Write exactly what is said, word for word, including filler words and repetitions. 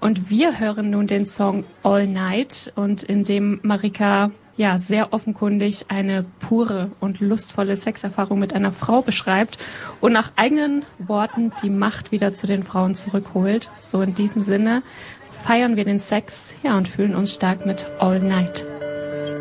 Und wir hören nun den Song All Night und in dem Marika ja sehr offenkundig eine pure und lustvolle Sexerfahrung mit einer Frau beschreibt und nach eigenen Worten die Macht wieder zu den Frauen zurückholt. So in diesem Sinne feiern wir den Sex, ja, und fühlen uns stark mit All Night.